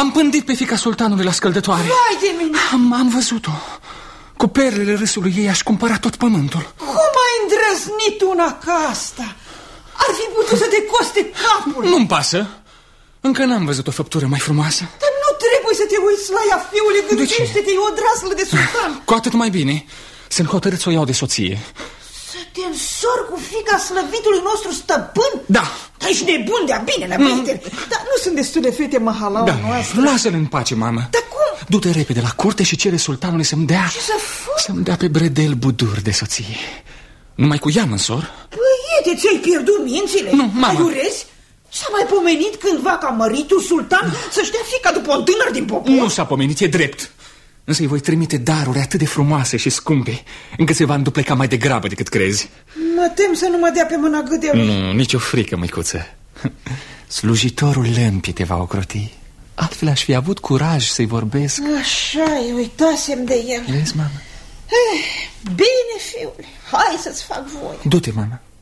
Am pândit pe fiica sultanului la scăldătoare. Vai de mine! Am văzut-o. Cu perlele râsului ei aș cumpăra tot pământul. Cum ai îndrăznit una ca asta? Ar fi putut să te coste capul. Nu-mi pasă. Încă n-am văzut o făptură mai frumoasă. Dar nu trebuie să te uiți la ea, fiule. Gândește-te, e o draslă de sultan. Cu atât mai bine. Sunt hotărât să o iau de soție. Să te însori cu fiica slăvitului nostru stăpân? Da. Dar ești nebun de-a binelea, băiete. Dar nu sunt destule fete mahalaua noastră. Lasă-l în pace, mamă. Dar cum? Du-te repede la curte și cere sultanului să-mi dea... Ce să fac? Să-mi dea pe Bredel Budur de soție. Numai cu ea mă însor. Băiete, ți-ai pierdut mințile? Nu, mamă. Aiurezi? S-a mai pomenit cândva ca măritul sultan să-și dea fiica după un tânăr din popor? Nu s-a pomenit, e drept. Însă îi voi trimite daruri atât de frumoase și scumpe, încât se va îndupleca mai degrabă decât crezi. Mă tem să nu mă dea pe mâna gâdeului. Nu, nicio frică, măicuță. Slujitorul lămpii te va ocroti. Altfel aș fi avut curaj să-i vorbesc. Așa-i, uitasem de el. Vezi, mamă? Bine, fiule, hai să-ți fac voie. Du-te, mamă.